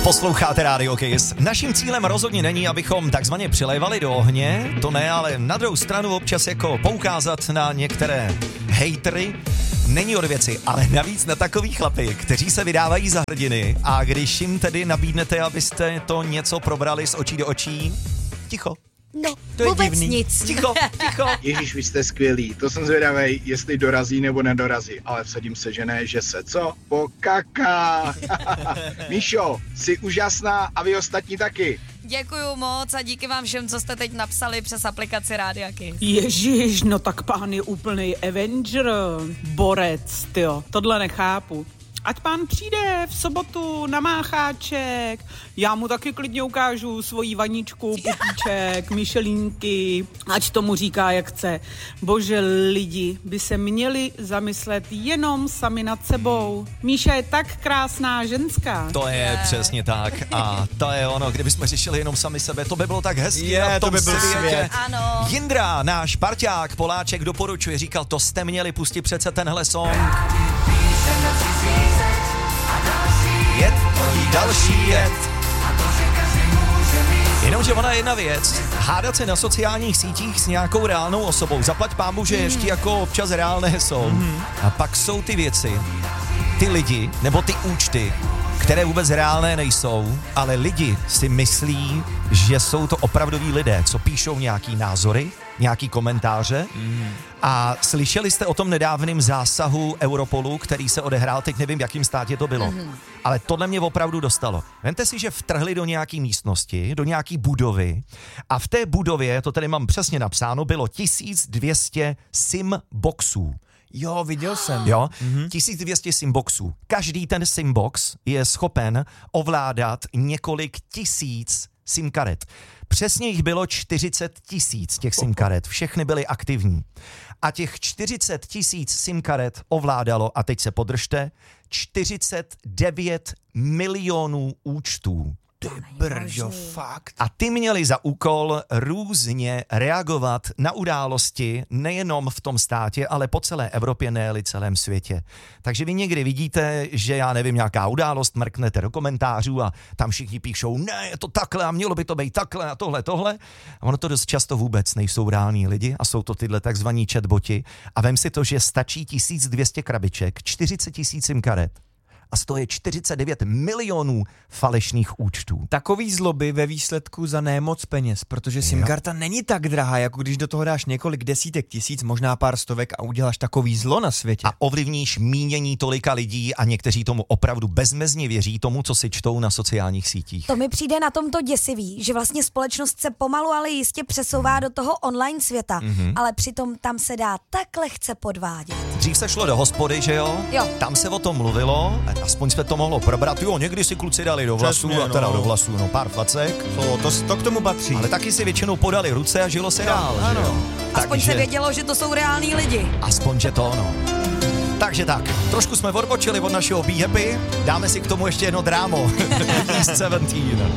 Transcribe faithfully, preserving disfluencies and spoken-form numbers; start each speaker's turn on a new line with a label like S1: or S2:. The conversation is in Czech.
S1: Posloucháte Radio Kiss. Naším cílem rozhodně není, abychom takzvaně přilévali do ohně, to ne, ale na druhou stranu občas jako poukázat na některé hejtry. Není od věci, ale navíc na takový chlapy, kteří se vydávají za hrdiny a když jim tedy nabídnete, abyste to něco probrali z očí do očí, ticho.
S2: No,
S3: to je
S2: vůbec
S3: divný.
S2: nic.
S1: Ticho, ticho.
S4: Ježíš, vy jste skvělí, to jsem zvědavej, jestli dorazí nebo nedorazí, ale vsadím se, že ne, že se co? Pokaká. Míšo, jsi úžasná a vy ostatní taky.
S5: Děkuju moc a díky vám všem, co jste teď napsali přes aplikaci Rádia Kiss.
S3: Ježíš, no tak pán je úplnej Avenger, borec, tyjo, tohle nechápu. Ať pán přijde v sobotu na Mácháček, já mu taky klidně ukážu svoji vaničku, pupíček, myšelínky, ať tomu říká, jak chce. Bože, lidi by se měli zamyslet jenom sami nad sebou. Míša je tak krásná ženská.
S1: To je přesně tak a to je ono, kdybychom řešili jenom sami sebe, to by bylo tak hezký
S6: Je,
S1: na tom
S6: to by byl
S1: světě.
S6: svět.
S5: Ano.
S1: Jindra, náš parťák, Poláček doporučuje, říkal, to jste měli pustit přece tenhle song. Jed, další jed. Jenomže ona je jedna věc, hádat se na sociálních sítích s nějakou reálnou osobou, zaplať pámu, že ještě jako občas reálné jsou. Mm. A pak jsou ty věci, ty lidi, nebo ty účty, které vůbec reálné nejsou, ale lidi si myslí, že jsou to opravdoví lidé, co píšou nějaký názory, nějaký komentáře. Mm. A slyšeli jste o tom nedávném zásahu Europolu, který se odehrál, teď nevím, v jakém státě to bylo. Mm. Ale tohle mě opravdu dostalo. Vemte si, že vtrhli do nějaký místnosti, do nějaký budovy a v té budově, to tady mám přesně napsáno, bylo tisíc dvě stě sim boxů.
S6: Jo, viděl jsem.
S1: Jo, mm-hmm. tisíc dvě stě simboxů. Každý ten simbox je schopen ovládat několik tisíc simkaret. Přesně jich bylo čtyřicet tisíc těch simkaret. Všechny byly aktivní. A těch čtyřicet tisíc simkaret ovládalo, a teď se podržte, čtyřicet devět milionů účtů.
S6: Ty brďo, fakt.
S1: A ty měli za úkol různě reagovat na události nejenom v tom státě, ale po celé Evropě, ne-li celém světě. Takže vy někdy vidíte, že já nevím, nějaká událost, mrknete do komentářů a tam všichni píšou, ne, je to takhle a mělo by to být takhle a tohle, tohle. A ono to dost často vůbec nejsou reální lidi a jsou to tyhle takzvaní chatboti. A vem si to, že stačí tisíc dvě stě krabiček, čtyřicet tisíc simkaret. A stojí čtyřicet devět milionů falešných účtů.
S6: Takový zloby ve výsledku za nemoc peněz, protože simkarta není tak drahá, jako když do toho dáš několik desítek tisíc, možná pár stovek a uděláš takový zlo na světě.
S1: A ovlivníš mínění tolika lidí a někteří tomu opravdu bezmezně věří tomu, co si čtou na sociálních sítích.
S2: To mi přijde na tomto děsivý, že vlastně společnost se pomalu, ale jistě přesouvá do toho online světa, mm-hmm. ale přitom tam se dá tak lehce podvádět.
S1: Dřív se šlo do hospody, že jo?
S2: Jo.
S1: Tam se o tom mluvilo, aspoň jsme to mohlo probrat. Jo, někdy si kluci dali do vlasů,
S6: Přesně,
S1: a teda
S6: no.
S1: do vlasů, no pár facek.
S6: To, to, to k tomu patří.
S1: Ale taky si většinou podali ruce a žilo se dál,
S6: ano.
S1: že jo?
S5: Aspoň
S1: Takže,
S5: se vědělo, že to jsou reální lidi.
S1: aspoň, že to ono. Takže tak, trošku jsme odbočili od našeho Be Happy, dáme si k tomu ještě jedno drámo. East sedmnáct.